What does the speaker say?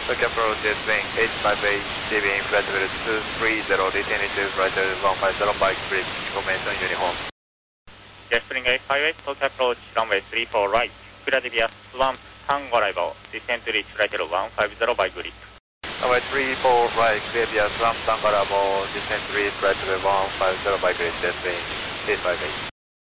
Tokyo approach is wing 858, leaving flight level 230, descending to flight level 150, bike bridge, information uniform. Jetspring 858, Tokyo approach, runway 34 right, Philadelphia Swamp, Tango arrival, descend to reach flight level 150 by bridge. Runway 34 right, Philadelphia Swamp, Tango arrival, descend to reach flight level 150 by bridge, Jetspring 858.